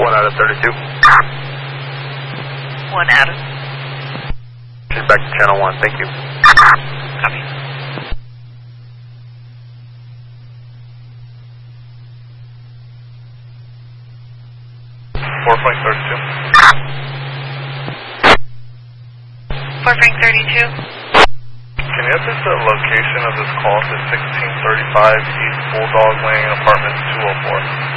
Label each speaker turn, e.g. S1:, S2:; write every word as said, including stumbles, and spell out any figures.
S1: one out of thirty-two.
S2: One out of.
S1: She's back to channel one, thank you.
S2: Copy.
S1: four Frank thirty-two.
S2: four Frank thirty-two.
S1: Can you update the location of this call to sixteen thirty-five East Bulldog Lane, apartment two oh four?